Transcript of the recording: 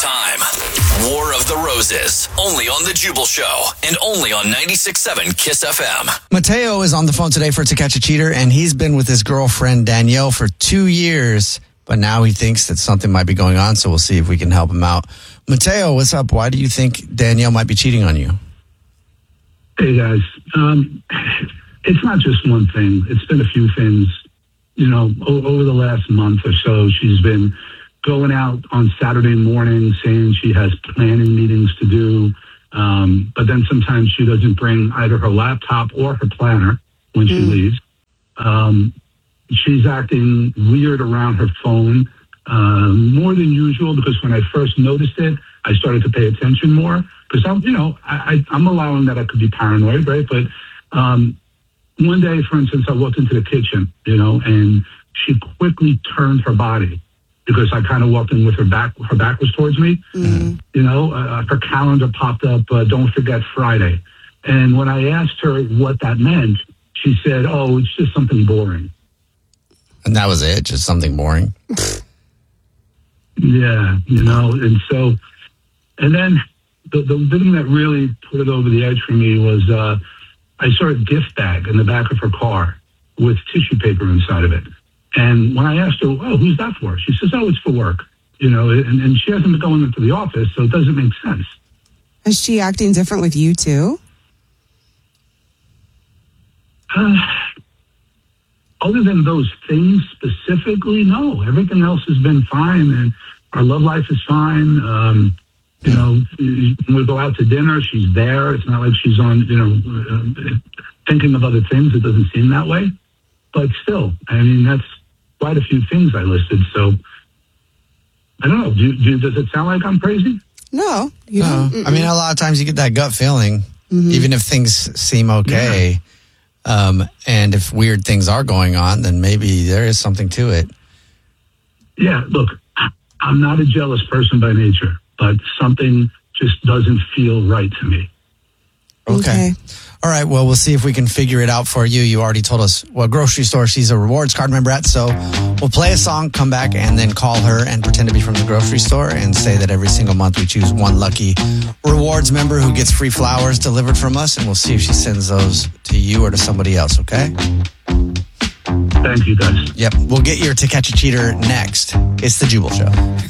time. War of the Roses, only on The Jubal Show, and only on 96.7 KISS FM. Mateo is on the phone today for To Catch a Cheater, and he's been with his girlfriend Danielle for 2 years, but now he thinks that something might be going on, so we'll see if we can help him out. Mateo, what's up? Why do you think Danielle might be cheating on you? Hey, guys. It's not just one thing. It's been a few things. You know, over the last month or so, she's been going out on Saturday morning saying she has planning meetings to do. But then sometimes she doesn't bring either her laptop or her planner when she leaves. She's acting weird around her phone, more than usual, because when I first noticed it, I started to pay attention more. Because I'm allowing that I could be paranoid, right? But one day, for instance, I walked into the kitchen, and she quickly turned her body because I kind of walked in with her back. Her back was towards me. Her calendar popped up, don't forget Friday. And when I asked her what that meant, she said, oh, it's just something boring. And that was it? Just something boring? Yeah, and then the thing that really put it over the edge for me was I saw a gift bag in the back of her car with tissue paper inside of it. And when I asked her, oh, who's that for? She says, oh, it's for work. And she hasn't been going into the office, so it doesn't make sense. Is she acting different with you, too? Other than those things specifically, no. Everything else has been fine, and our love life is fine. When we go out to dinner, she's there. It's not like she's on, thinking of other things. It doesn't seem that way. But still, that's quite a few things I listed. So, I don't know. Does it sound like I'm crazy? No. No. A lot of times you get that gut feeling, even if things seem okay. Yeah. And if weird things are going on, then maybe there is something to it. Yeah, look, I'm not a jealous person by nature, but something just doesn't feel right to me. Okay. All right, well, we'll see if we can figure it out for you. You already told us what grocery store she's a rewards card member at, so we'll play a song, come back, and then call her and pretend to be from the grocery store and say that every single month we choose one lucky rewards member who gets free flowers delivered from us, and we'll see if she sends those to you or to somebody else, okay? Thank you, guys. Yep, we'll get your To Catch a Cheater next. It's The Jubal Show.